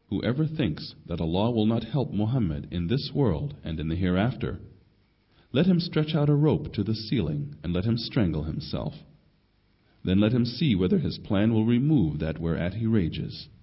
Whoever thinks that Allah will not help Muhammad in this world and in the hereafter, let him stretch out a rope to the ceiling and let him strangle himself. Then let him see whether his plan will remove that whereat he rages.